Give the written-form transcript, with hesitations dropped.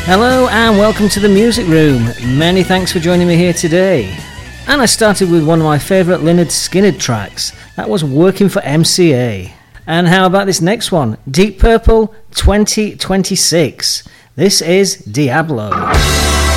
Hello and welcome to the Music Room. Many thanks for joining me here today. And I started with one of my favourite Lynyrd Skynyrd tracks. That was Working for MCA. And how about this next one? Deep Purple 2026. This is Diablo.